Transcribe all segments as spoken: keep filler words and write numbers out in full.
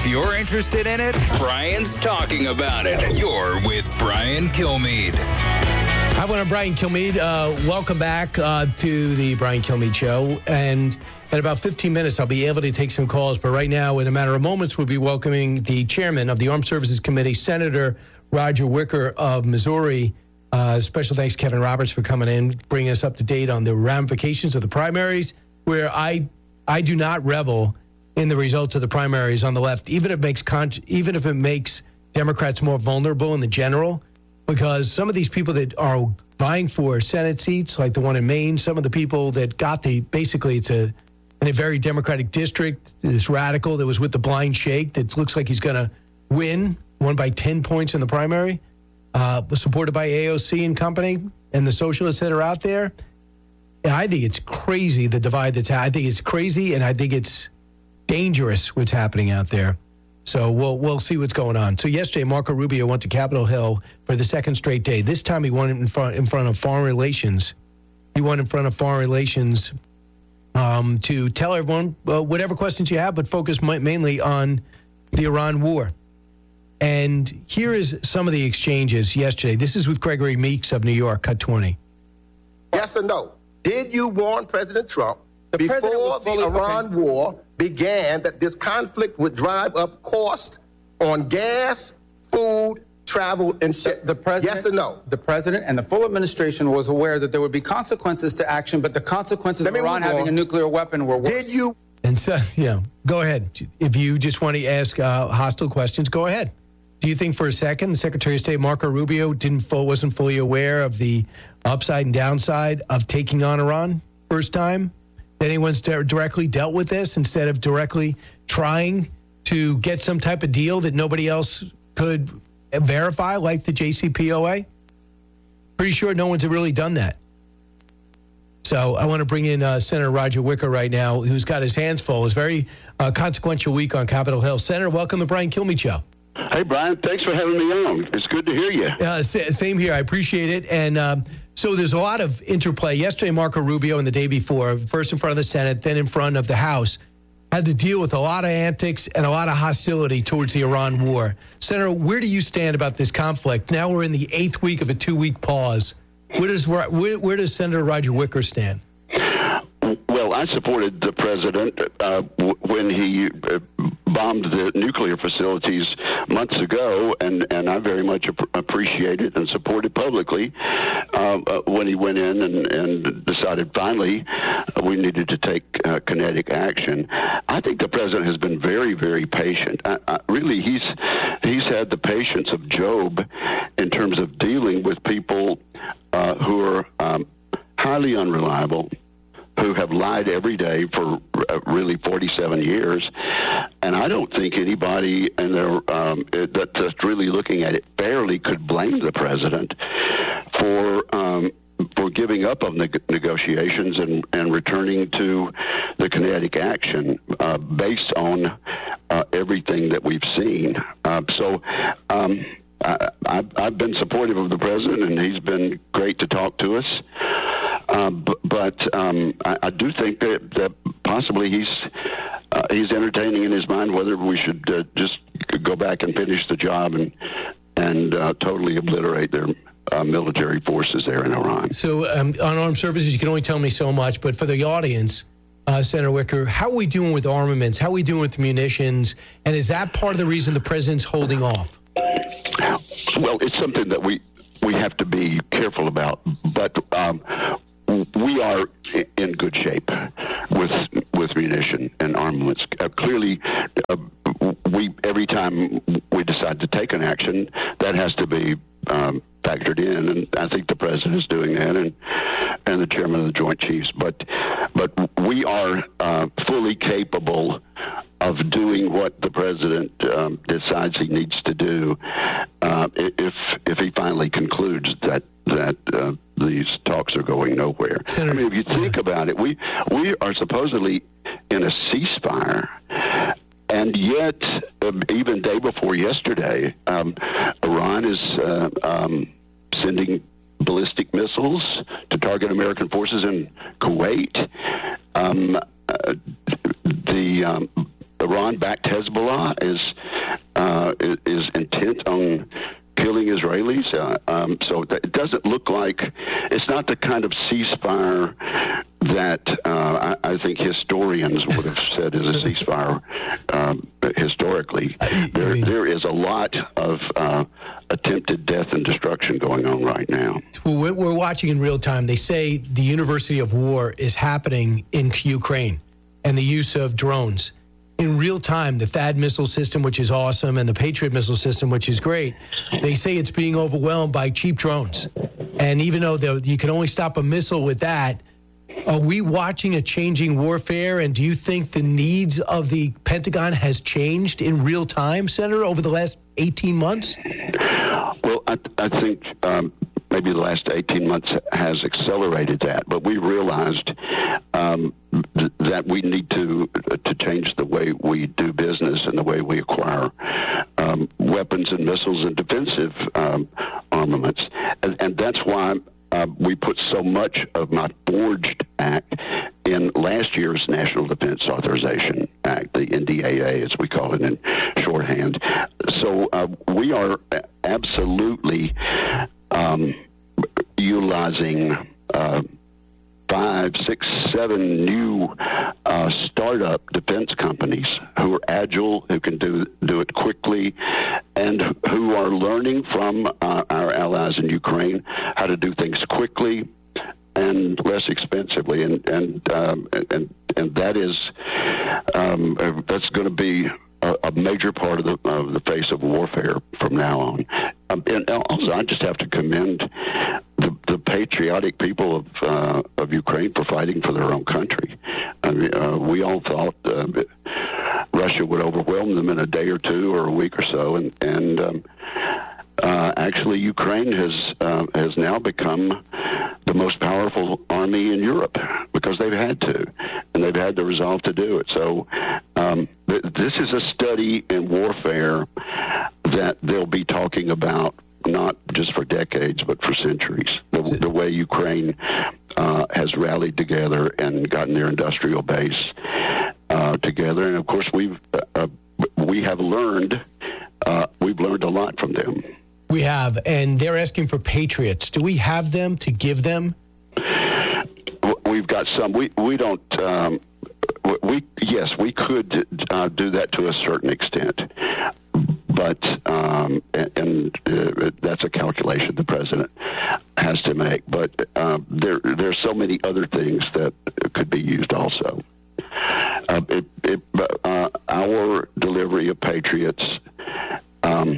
If you're interested in it, Brian's talking about it. You're with Brian Kilmeade. Hi, I'm Brian Kilmeade. Uh, welcome back uh, to the Brian Kilmeade Show. And in about fifteen minutes, I'll be able to take some calls. But right now, in a matter of moments, we'll be welcoming the chairman of the Armed Services Committee, Senator Roger Wicker of Missouri. Uh, special thanks, Kevin Roberts, for coming in, bringing us up to date on the ramifications of the primaries, where I I do not revel in the results of the primaries on the left, even if it makes con- even if it makes Democrats more vulnerable in the general, because some of these people that are vying for Senate seats, like the one in Maine, some of the people that got the, basically it's a in a very Democratic district, this radical that was with the blind shake that looks like he's going to win, won by ten points in the primary, uh, was supported by A O C and company and the socialists that are out there. I think it's crazy, the divide that's happening. I think it's crazy, and I think it's dangerous what's happening out there. So we'll we'll see what's going on. So yesterday, Marco Rubio went to Capitol Hill for the second straight day. This time he won in front in front of Foreign Relations. He won in front of Foreign Relations um, to tell everyone uh, whatever questions you have, but focus ma- mainly on the Iran war. And here is some of the exchanges yesterday. This is with Gregory Meeks of New York, Cut twenty. Yes or no? Did you warn President Trump the before President the Iran okay. war began that this conflict would drive up cost on gas, food, travel, and shit? The, the president, yes or no? The president and the full administration was aware that there would be consequences to action, but the consequences of Iran having a nuclear weapon were worse. Did you? And so, you know, go ahead. If you just want to ask uh, hostile questions, go ahead. Do you think for a second the Secretary of State Marco Rubio didn't full, wasn't fully aware of the upside and downside of taking on Iran first time? That anyone's d- directly dealt with this instead of directly trying to get some type of deal that nobody else could verify, like the J C P O A? Pretty sure no one's really done that. So I want to bring in uh, Senator Roger Wicker right now, who's got his hands full. It was a very uh, consequential week on Capitol Hill. Senator, welcome to Brian Kilmeade Show. Hey, Brian, thanks for having me on. It's good to hear you. Uh, same here. I appreciate it. And um, so there's a lot of interplay. Yesterday, Marco Rubio and the day before, first in front of the Senate, then in front of the House, had to deal with a lot of antics and a lot of hostility towards the Iran war. Senator, where do you stand about this conflict? Now we're in the eighth week of a two-week pause. Where does, where, where does Senator Roger Wicker stand? Well, I supported the president uh, w- when he uh, bombed the nuclear facilities months ago, and, and I very much ap- appreciated and supported publicly uh, uh, when he went in and, and decided finally uh, we needed to take uh, kinetic action. I think the president has been very, very patient. I, I, really, he's he's had the patience of Job in terms of dealing with people uh, who are um, highly unreliable, who have lied every day for uh, really forty-seven years. And I don't think anybody in their, um, that, that's really looking at it fairly could blame the president for um, for giving up on the negotiations and, and returning to the kinetic action uh, based on uh, everything that we've seen. Uh, so um, I, I've, I've been supportive of the president, and he's been great to talk to us. Uh, but but um, I, I do think that, that possibly he's uh, he's entertaining in his mind whether we should uh, just go back and finish the job and and uh, totally obliterate their uh, military forces there in Iran. So um, on armed services, you can only tell me so much. But for the audience, uh, Senator Wicker, how are we doing with armaments? How are we doing with munitions? And is that part of the reason the president's holding off? Well, it's something that we we have to be careful about. But um, we are in good shape with with munition and armaments. Uh, clearly, uh, we every time we decide to take an action, that has to be um, factored in, and I think the president is doing that, and and the chairman of the Joint Chiefs. But but we are uh, fully capable of doing what the president um, decides he needs to do uh, if if he finally concludes that that uh, these talks are going nowhere. Senator, I mean, if you think about it, we we are supposedly in a ceasefire, and yet uh, even day before yesterday, um, Iran is uh, um, sending ballistic missiles to target American forces in Kuwait. Um, uh, the um, Iran-backed Hezbollah is uh, is, is intent on killing Israelis. Uh, um, so it doesn't look like, it's not the kind of ceasefire that uh, I, I think historians would have said is a ceasefire um, historically. There, there is a lot of uh, attempted death and destruction going on right now. Well, we're watching in real time. They say the University of War is happening in Ukraine and the use of drones. In real time, the THAAD missile system, which is awesome, and the Patriot missile system, which is great, they say it's being overwhelmed by cheap drones. And even though you can only stop a missile with that, are we watching a changing warfare? And do you think the needs of the Pentagon has changed in real time, Senator, over the last eighteen months? Well, I, I think um, maybe the last eighteen months has accelerated that, but we realized um, th- that we need to to change the way we do business and the way we acquire um, weapons and missiles and defensive um, armaments, and, and that's why uh, we put so much of my Forged Act in last year's National Defense Authorization Act, the N D A A, as we call it in shorthand. So uh, we are absolutely um, utilizing uh, five, six, seven new uh, startup defense companies who are agile, who can do do it quickly, and who are learning from uh, our allies in Ukraine how to do things quickly and less expensively, and and um, and and that is um, that's going to be a, a major part of the of the face of warfare from now on. Um, and also, I just have to commend the, the patriotic people of uh, of Ukraine for fighting for their own country. I mean, uh, we all thought uh, Russia would overwhelm them in a day or two or a week or so, and and um, uh, actually, Ukraine has uh, has now become the most powerful army in Europe because they've had to, and they've had the resolve to do it. So um, th- this is a study in warfare that they'll be talking about not just for decades, but for centuries. The, the way Ukraine uh, has rallied together and gotten their industrial base uh, together. And of course, we've uh, we have learned, uh, we've learned a lot from them. We have, and they're asking for Patriots. Do we have them to give them? We've got some. We we don't. Um, we yes, we could uh, do that to a certain extent, but um, and, and uh, that's a calculation the president has to make. But uh, there there's so many other things that could be used also. Uh, it, it, uh, our delivery of Patriots. Um,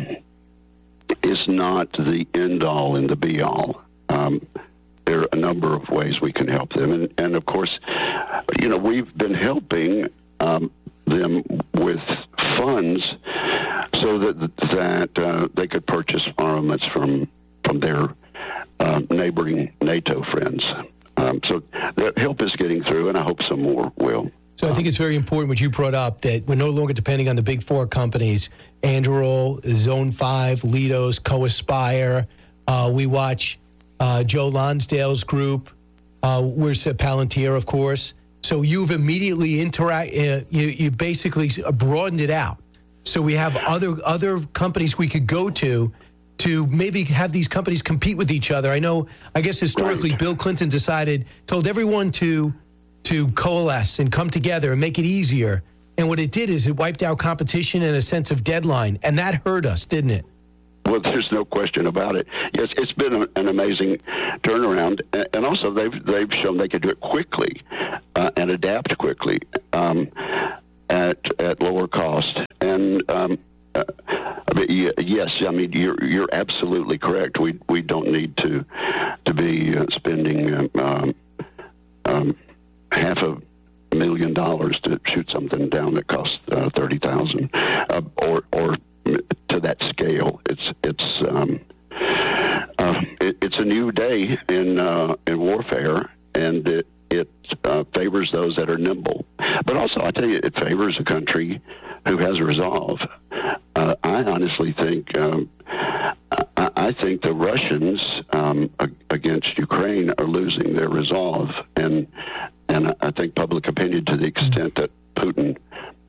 is not the end-all and the be-all. Um, there are a number of ways we can help them. And, and of course, you know, we've been helping um, them with funds so that that uh, they could purchase armaments from, from their uh, neighboring NATO friends. Um, so that help is getting through, and I hope some more will. So I think it's very important what you brought up, that we're no longer depending on the big four companies, Anduril, Zone five, Leidos, Co-Aspire. Uh, we watch uh, Joe Lonsdale's group. Uh, we're Palantir, of course. So you've immediately interact. Uh, you, you basically broadened it out. So we have other other companies we could go to to maybe have these companies compete with each other. I know, I guess historically, Bill Clinton decided, told everyone to to coalesce and come together and make it easier. And what it did is it wiped out competition and a sense of deadline. And that hurt us, didn't it? Well, there's no question about it. Yes, it's been a, an amazing turnaround. And also, they've they've shown they could do it quickly uh, and adapt quickly um, at at lower cost. And um, uh, yes, I mean, you're you're absolutely correct. We we don't need to to be uh, spending um, um, half a million dollars to shoot something down that costs uh, thirty thousand, uh, or or to that scale. It's it's um, uh, it, it's a new day in uh, in warfare, and it it uh, favors those that are nimble. But also, I tell you, it favors a country who has resolve. Uh, I honestly think. Um, I, I think the Russians um, against Ukraine are losing their resolve, and and I think public opinion, to the extent that Putin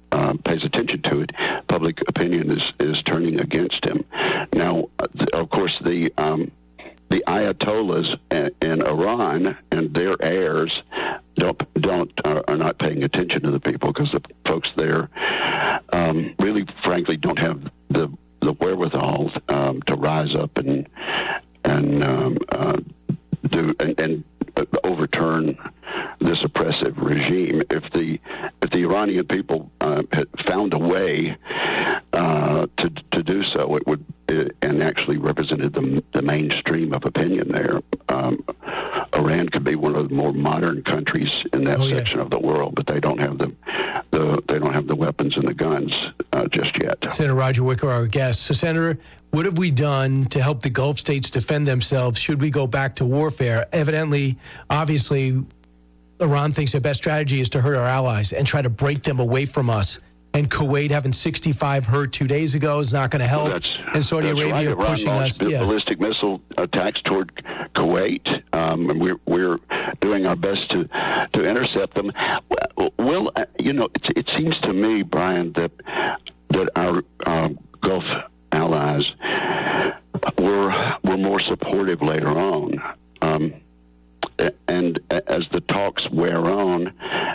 uh, pays attention to it, public opinion is, is turning against him. Now, uh, of course, the um, the Ayatollahs in, in Iran and their heirs don't don't uh, are not paying attention to the people, because the folks there um, really, frankly, don't have the the wherewithal um, to rise up and and um, uh, do and, and overturn this oppressive regime. If the if the Iranian people uh, had found a way uh, to to do so, it would it, and actually represented the the mainstream of opinion there. Um, Iran could be one of the more modern countries in that oh, section yeah. of the world, but they don't have the the they don't have the weapons and the guns uh, just yet. Senator Roger Wicker, our guest. So, Senator, what have we done to help the Gulf states defend themselves? Should we go back to warfare? Evidently, obviously, Iran thinks their best strategy is to hurt our allies and try to break them away from us. And Kuwait having sixty-five hurt two days ago is not going to help. Well, and Saudi that's Arabia right. pushing Iran us. launched Yeah. ballistic missile attacks toward Kuwait, um, and we're we're doing our best to to intercept them. Well, well uh, you know, it, it seems to me, Brian, that that our uh, Gulf allies were were more supportive later on, um, and as the talks wear on,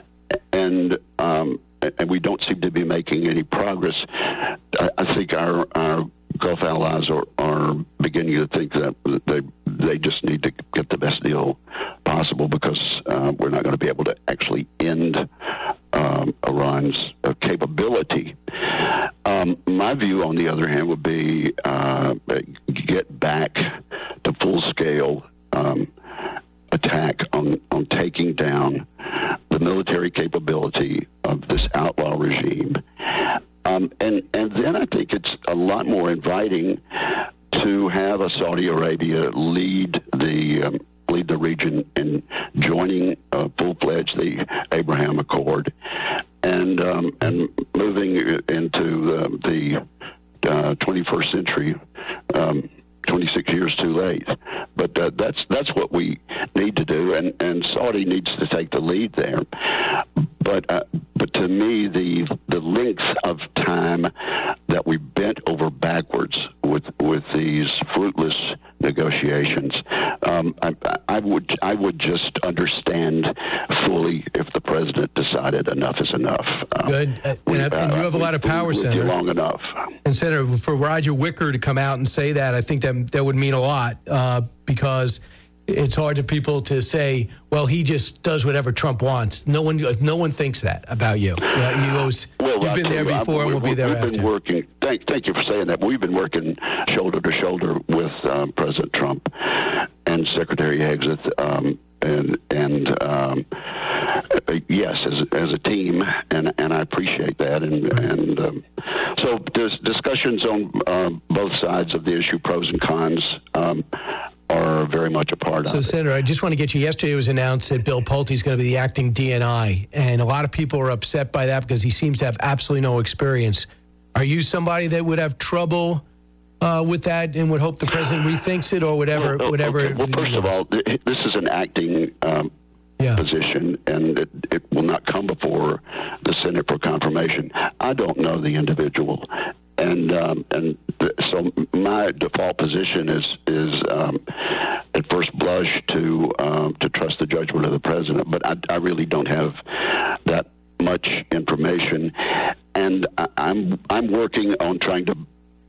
and um, and we don't seem to be making any progress. I, I think our, our Gulf allies are, are beginning to think that they they just need to get the best deal possible, because uh, we're not going to be able to actually end um, Iran's uh, capability. Um, my view, on the other hand, would be uh, get back to full-scale um, attack on, on taking down the military capability of this outlaw regime. Um, and, and then I think it's a lot more inviting to have a Saudi Arabia lead the um, lead the region in joining uh, full-fledged the Abraham Accord, and um, and moving into uh, the uh, twenty-first century. Um, twenty-six years too late, but uh, that's that's what we need to do, and, and Saudi needs to take the lead there. But uh, but to me, the the length of time that we bent over backwards with with these fruitless negotiations, um, I, I would I would just understand fully if the president decided enough is enough. Uh, Good, uh, we, and, and you have a lot of power, we, Senator. Long enough. And Senator, for Roger Wicker to come out and say that, I think that that would mean a lot, uh, because it's hard to people to say, well, he just does whatever Trump wants. No one, no one thinks that about you. Yeah, you always, well, you've been there before, and we'll be there we've after. We've been working. Thank, thank you for saying that. We've been working shoulder to shoulder with um, President Trump and Secretary Exit, um, and and um, yes, as as a team, and and I appreciate that. And and um, so there's discussions on uh, both sides of the issue, pros and cons. Um, are very much a part so, of it. So, Senator, I just want to get you, yesterday it was announced that Bill Pulte is going to be the acting D N I, and a lot of people are upset by that because he seems to have absolutely no experience. Are you somebody that would have trouble uh, with that and would hope the president rethinks it, or whatever? Well, whatever. Okay. Well, first of all, this is an acting um, yeah. position, and it, it will not come before the Senate for confirmation. I don't know the individual. And um, and th- so my default position is is um, at first blush to um, to trust the judgment of the president, but I, I really don't have that much information, and I, I'm I'm working on trying to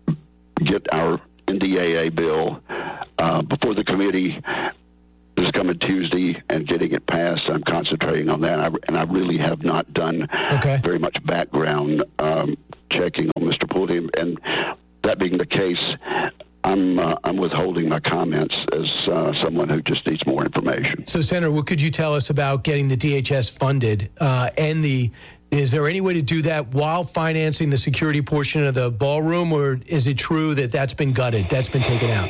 get our N D A A bill uh, before the committee this coming Tuesday and getting it passed. I'm concentrating on that, I, and I really have not done okay. very much background um, checking on Mister Pulte. And that being the case, I'm uh, I'm withholding my comments as uh, someone who just needs more information. So, Senator, what could you tell us about getting the D H S funded, uh, and the is there any way to do that while financing the security portion of the ballroom, or is it true that that's been gutted, that's been taken out?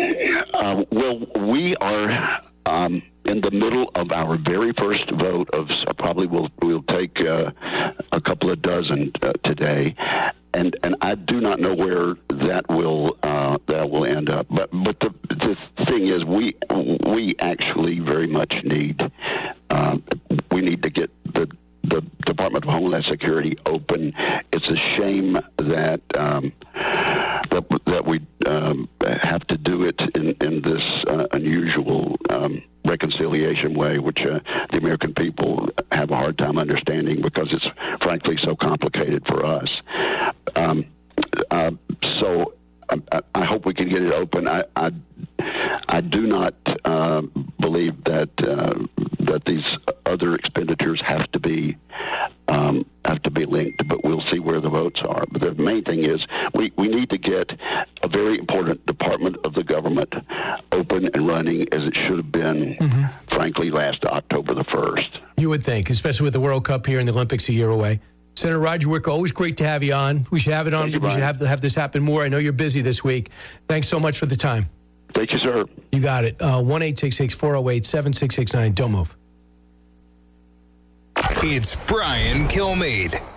Uh, well, we are um, in the middle of our very first vote of uh, probably we'll we'll take uh, a couple of dozen uh, today, and and I do not know where that will uh, that will end up. But but the the thing is, we we actually very much need uh, we need to get the the Department of Homeland Security open. It's a shame that um, that, that we um, have to do it in, in this uh, unusual um, reconciliation way, which uh, the American people have a hard time understanding because it's frankly so complicated for us. Um, uh, so I, I hope we can get it open. I I, I do not uh, believe that uh, that these other expenditures have to be um, have to be linked, but we'll see where the votes are. But the main thing is we, we need to get a very important department of the government open and running as it should have been, mm-hmm. frankly, last October the first. You would think, especially with the World Cup here and the Olympics a year away. Senator Roger Wicker, always great to have you on. We should have it on. You, we should have, have this happen more. I know you're busy this week. Thanks so much for the time. Thank you, sir. You got it. Uh, one eight six six, four oh eight, seven six six nine. Don't move. It's Brian Kilmeade.